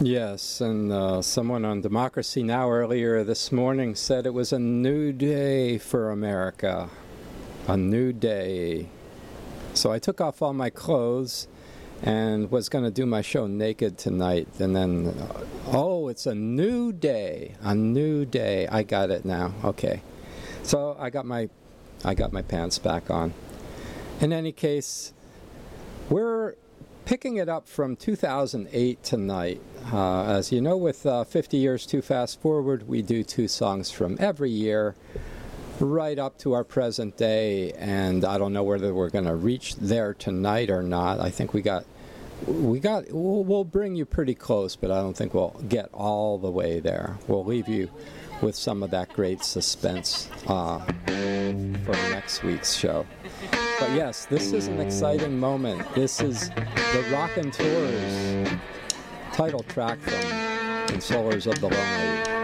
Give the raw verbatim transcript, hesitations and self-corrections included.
Yes, and uh, someone on Democracy Now! Earlier this morning said it was a new day for America. A new day. So I took off all my clothes and was going to do my show naked tonight. And then, uh, oh, it's a new day. A new day. I got it now. Okay. So I got my, I got my pants back on. In any case, we're picking it up from two thousand eight tonight. Uh, as you know, with uh, fifty years Too Fast Forward, we do two songs from every year right up to our present day, and I don't know whether we're going to reach there tonight or not. I think we got, we got, we'll, we'll bring you pretty close, but I don't think we'll get all the way there. We'll leave you with some of that great suspense uh, for next week's show. But yes, this is an exciting moment. This is the Rockin' Tours title track from Consolers of the Lonely.